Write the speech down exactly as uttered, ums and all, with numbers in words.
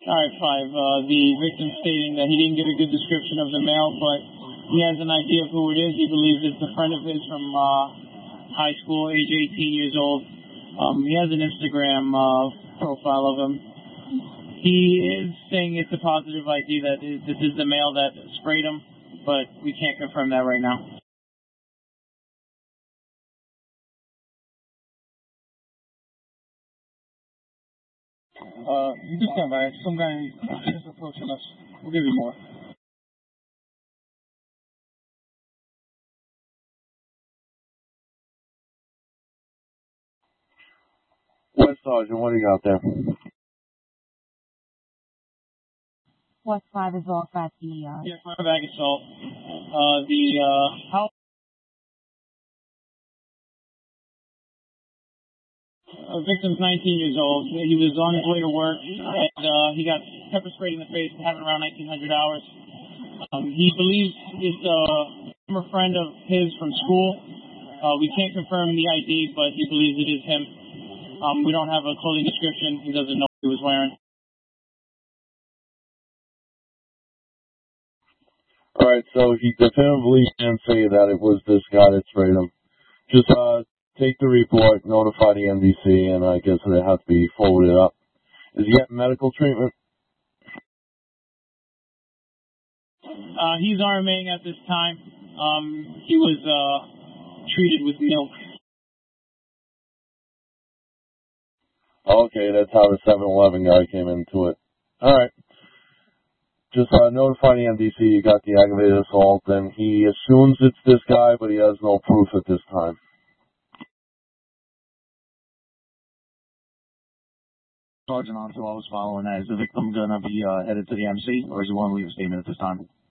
All right, five. Uh, the victim stating that he didn't get a good description of the male, but he has an idea of who it is. He believes it's a friend of his from uh, high school, age eighteen years old. Um, he has an Instagram uh, profile of him. He is saying it's a positive I D that this is the male that sprayed him, but we can't confirm that right now. Uh, you just stand by. Some guy is approaching us. We'll give you more. West Sergeant, what do you got there? West five is off at the, uh... Yeah, five bag assault. Uh, the, uh, how... Uh, victim's nineteen years old. He was on his way to work, and uh, he got pepper sprayed in the face, having around nineteen hundred hours. Um, he believes it's a former friend of his from school. Uh, we can't confirm the I D, but he believes it is him. Um, we don't have a clothing description. He doesn't know what he was wearing. All right, so he definitively can say that it was this guy that sprayed him. Just uh, take the report, notify the N D C, and I guess it has to be forwarded up. Is he getting medical treatment? Uh, he's RMAing at this time. Um, he was uh, treated with milk. Okay, that's how the seven eleven guy came into it. All right. Just uh, notify the N D C you got the aggravated assault, and he assumes it's this guy, but he has no proof at this time. Sergeant, on to I was following that. Is the victim going to be uh, headed to the M C, or is he willing to leave a statement at this time?